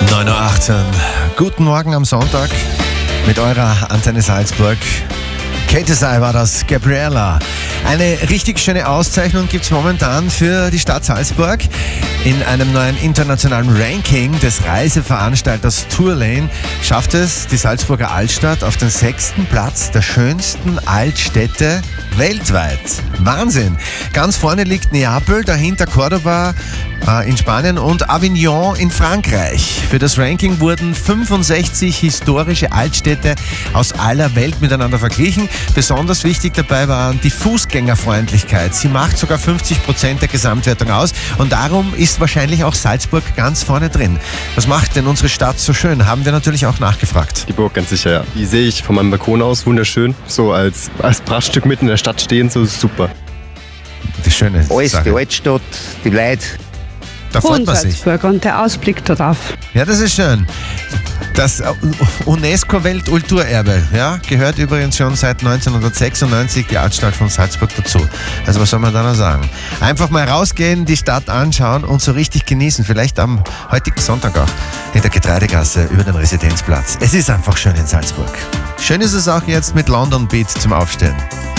9:18 Uhr. Guten Morgen am Sonntag mit eurer Antenne Salzburg. KTSI war das, Gabriella. Eine richtig schöne Auszeichnung gibt es momentan für die Stadt Salzburg. In einem neuen internationalen Ranking des Reiseveranstalters Tourlane schafft es die Salzburger Altstadt auf den 6. Platz der schönsten Altstädte weltweit. Wahnsinn! Ganz vorne liegt Neapel, dahinter Cordoba in Spanien und Avignon in Frankreich. Für das Ranking wurden 65 historische Altstädte aus aller Welt miteinander verglichen. Besonders wichtig dabei war die Fußgängerfreundlichkeit. Sie macht sogar 50% der Gesamtwertung aus und darum ist wahrscheinlich auch Salzburg ganz vorne drin. Was macht denn unsere Stadt so schön? Haben wir natürlich auch nachgefragt. Die Burg, ganz sicher, ja. Die sehe ich von meinem Balkon aus wunderschön. So als Prachtstück mitten in der Stadt stehen, so ist super. Die schöne Alles, Sache. die Altstadt, die Leute. Da freut man sich. Salzburg und der Ausblick darauf. Ja, das ist schön. Das UNESCO-Weltkulturerbe, ja, gehört übrigens schon seit 1996 die Altstadt von Salzburg dazu. Also was soll man da noch sagen? Einfach mal rausgehen, die Stadt anschauen und so richtig genießen. Vielleicht am heutigen Sonntag auch in der Getreidegasse über den Residenzplatz. Es ist einfach schön in Salzburg. Schön ist es auch jetzt mit London Beat zum Aufstehen.